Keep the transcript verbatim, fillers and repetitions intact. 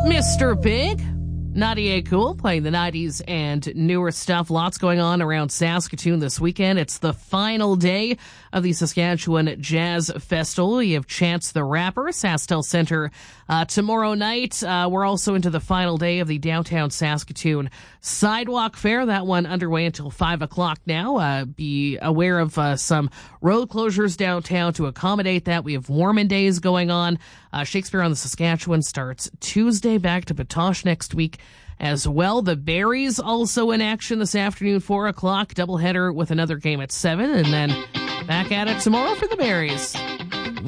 Mister Big, Nadia Cool playing the nineties and newer stuff. Lots going on around Saskatoon this weekend. It's the final day of the Saskatchewan Jazz Festival. You have Chance the Rapper, SaskTel Center uh, tomorrow night. Uh, we're also into the final day of the Downtown Saskatoon Sidewalk Fair. That one underway until five o'clock now. Uh, be aware of uh, some road closures downtown to accommodate that. We have Warmin Days going on. Uh, Shakespeare on the Saskatchewan starts Tuesday, back to Batoche next week as well. The Berries also in action this afternoon, four o'clock, doubleheader with another game at seven, and then back at it tomorrow for the Berries.